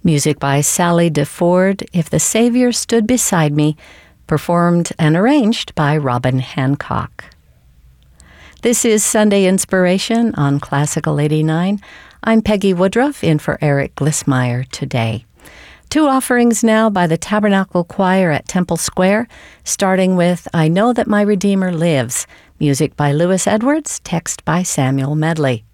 Music by Sally DeFord, If the Savior Stood Beside Me, performed and arranged by Robin Hancock. This is Sunday Inspiration on Classical 89. I'm Peggy Woodruff, in for Eric Glissmeyer today. Two offerings now by the Tabernacle Choir at Temple Square, starting with I Know That My Redeemer Lives, music by Louis Edwards, text by Samuel Medley.